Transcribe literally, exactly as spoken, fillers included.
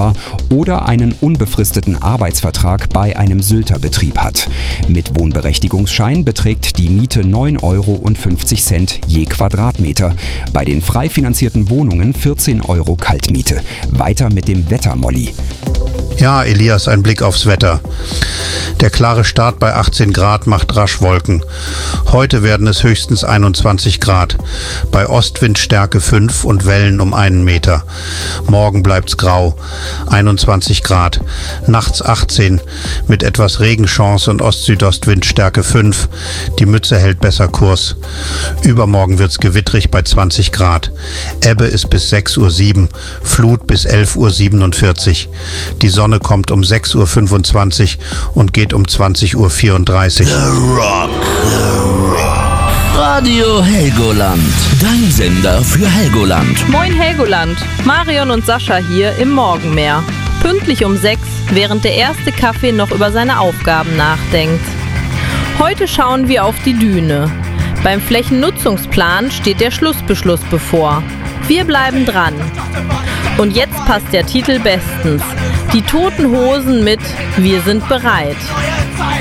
oder einen unbefristeten Arbeitsvertrag bei einem Sylter Betrieb hat. Mit Wohnberechtigungsschein beträgt die Miete neun Euro fünfzig je Quadratmeter. Bei den frei finanzierten Wohnungen vierzehn Euro Kaltmiete. Weiter mit dem Wetter-Molly. Ja, Elias, ein Blick aufs Wetter. Der klare Start bei achtzehn Grad macht rasch Wolken. Heute werden es höchstens einundzwanzig Grad, bei Ostwindstärke fünf und Wellen um einen Meter. Morgen bleibt's grau, einundzwanzig Grad, nachts achtzehn, mit etwas Regenchance und Ost-Südostwindstärke fünf. Die Mütze hält besser Kurs. Übermorgen wird's gewittrig bei zwanzig Grad. Ebbe ist bis sechs Uhr sieben, Flut bis elf Uhr siebenundvierzig. Die Sonne kommt um sechs Uhr fünfundzwanzig und geht um zwanzig Uhr vierunddreißig. The Rock, The Rock. Radio Helgoland, dein Sender für Helgoland. Moin Helgoland, Marion und Sascha hier im Morgenmeer. Pünktlich um sechs, während der erste Kaffee noch über seine Aufgaben nachdenkt. Heute schauen wir auf die Düne. Beim Flächennutzungsplan steht der Schlussbeschluss bevor. Wir bleiben dran. Und jetzt passt der Titel bestens. Die Toten Hosen mit Wir sind bereit.